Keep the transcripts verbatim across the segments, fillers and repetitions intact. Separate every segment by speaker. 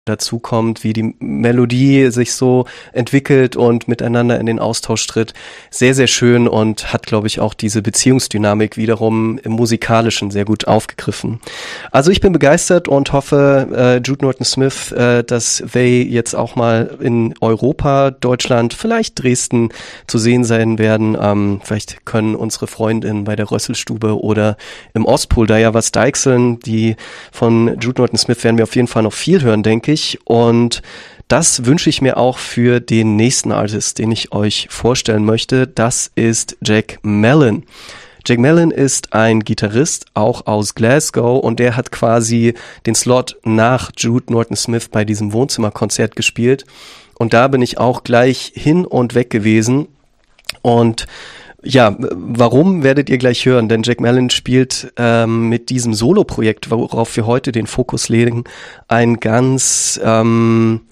Speaker 1: dazu kommt, wie die Melodie sich so entwickelt und miteinander in den Austausch tritt. Sehr, sehr schön und hat, glaube ich, auch diese Beziehungsdynamik wiederum im Musikalischen sehr gut aufgegriffen. Also ich bin begeistert und hoffe, äh, Jude Norton-Smith, äh, dass they jetzt auch mal in Europa, Deutschland, vielleicht Dresden zu sehen sein werden. Ähm, vielleicht können unsere Freundinnen bei der Rösselstube oder im Ostpol da ja was deichseln. Die von Jude Norton-Smith werden wir auf jeden Fall noch viel hören, denke ich. Und das wünsche ich mir auch für den nächsten Artist, den ich euch vorstellen möchte. Das ist Jack Mellon. Jack Mellon ist ein Gitarrist, auch aus Glasgow, und der hat quasi den Slot nach Jude Norton-Smith bei diesem Wohnzimmerkonzert gespielt. Und da bin ich auch gleich hin und weg gewesen. Und ja, warum werdet ihr gleich hören, denn Jack Mellon spielt ähm, mit diesem Solo-Projekt, worauf wir heute den Fokus legen, ein ganz ähm,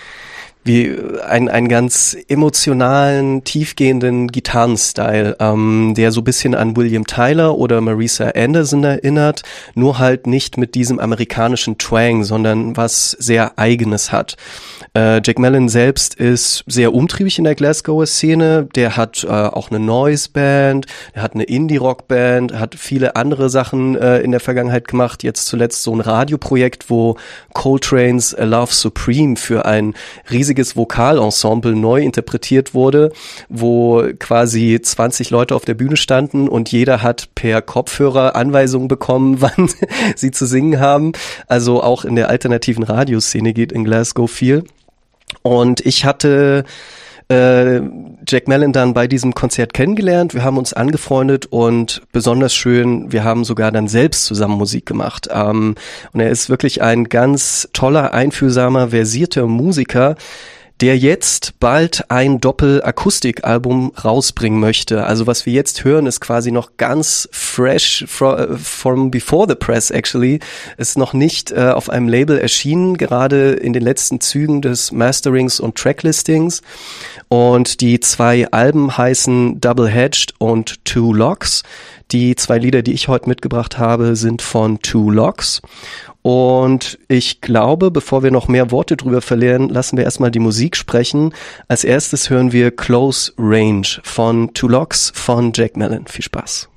Speaker 1: wie ein einen ganz emotionalen, tiefgehenden Gitarrenstyle, ähm, der so ein bisschen an William Tyler oder Marisa Anderson erinnert, nur halt nicht mit diesem amerikanischen Twang, sondern was sehr Eigenes hat. Äh, Jack Mellon selbst ist sehr umtriebig in der Glasgower Szene, der hat äh, auch eine Noise-Band, er hat eine Indie-Rock-Band, hat viele andere Sachen äh, in der Vergangenheit gemacht, jetzt zuletzt so ein Radioprojekt, wo Coltrane's A Love Supreme für ein riesiges Vokalensemble neu interpretiert wurde, wo quasi zwanzig Leute auf der Bühne standen und jeder hat per Kopfhörer Anweisungen bekommen, wann sie zu singen haben. Also auch in der alternativen Radioszene geht in Glasgow viel. Und ich hatte äh, Jack Mellon dann bei diesem Konzert kennengelernt. Wir haben uns angefreundet und besonders schön, wir haben sogar dann selbst zusammen Musik gemacht. Ähm, und er ist wirklich ein ganz toller, einfühlsamer, versierter Musiker, der jetzt bald ein Doppel-Akustik-Album rausbringen möchte. Also was wir jetzt hören, ist quasi noch ganz fresh from, from before the press actually. Ist noch nicht äh, auf einem Label erschienen, gerade in den letzten Zügen des Masterings und Tracklistings. Und die zwei Alben heißen Double Hedged und Two Locks. Die zwei Lieder, die ich heute mitgebracht habe, sind von Two Locks. Und ich glaube, bevor wir noch mehr Worte drüber verlieren, lassen wir erstmal die Musik sprechen. Als erstes hören wir Close Range von Two Locks von Jack Mellon. Viel Spaß.